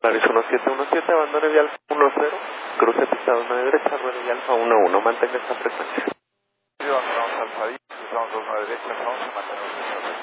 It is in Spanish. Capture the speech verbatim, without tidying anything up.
Paris uno siete uno siete, abandone vía Alfa uno cero, cruce pista uno de derecha, ruede vía Alfa uno uno, mantenga esta frecuencia. Sí, abandonamos Alfa diez, cruzamos dos a la derecha, vamos a mantener